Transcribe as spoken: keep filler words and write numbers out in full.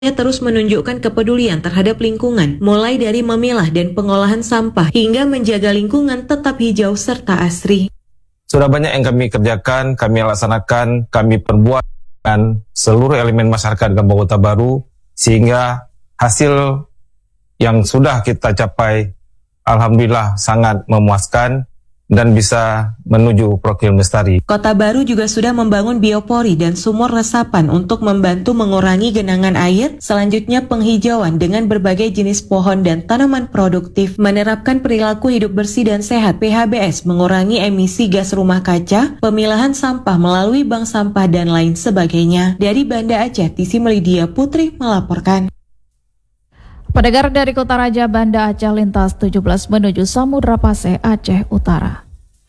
terus menunjukkan kepedulian terhadap lingkungan, mulai dari memilah dan pengolahan sampah hingga menjaga lingkungan tetap hijau serta asri. Sudah banyak yang kami kerjakan, kami laksanakan, kami perbuat dengan seluruh elemen masyarakat Kampung Kota Baru, sehingga hasil yang sudah kita capai alhamdulillah sangat memuaskan dan bisa menuju Profil Lestari. Kota Baru juga sudah membangun biopori dan sumur resapan untuk membantu mengurangi genangan air. Selanjutnya penghijauan dengan berbagai jenis pohon dan tanaman produktif, menerapkan perilaku hidup bersih dan sehat P H B S, mengurangi emisi gas rumah kaca, pemilahan sampah melalui bank sampah dan lain sebagainya. Dari Banda Aceh, Tisi Melidia Putri melaporkan. Pendengar dari Kota Raja Banda Aceh lintas tujuh belas menuju Samudra Paseh, Aceh Utara.